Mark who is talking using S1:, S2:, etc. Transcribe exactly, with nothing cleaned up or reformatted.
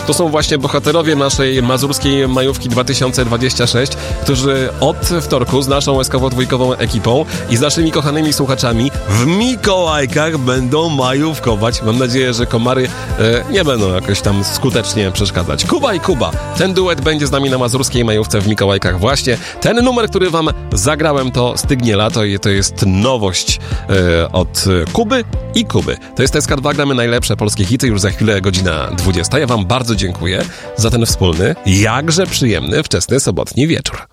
S1: To są właśnie bohaterowie naszej mazurskiej majówki dwa tysiące dwudziestej szóstej, którzy od wtorku z naszą eskawodwójkową ekipą i z naszymi kochanymi słuchaczami w Mikołajkach będą majówkować. Mam nadzieję, że komary e, nie będą jakoś tam skutecznie przeszkadzać. Kuba i Kuba. Ten duet będzie z nami na mazurskiej majówce w Mikołajkach właśnie. Ten numer, który wam zagrałem, to Stygniela. To, to jest nowość e, od Kuby i Kuby. To jest S K dwa, gramy najlepsze polskie hity. Już za chwilę godzina dwudziesta. Ja wam bardzo dziękuję za ten wspólny, jakże przyjemny, wczesny, sobotni wieczór.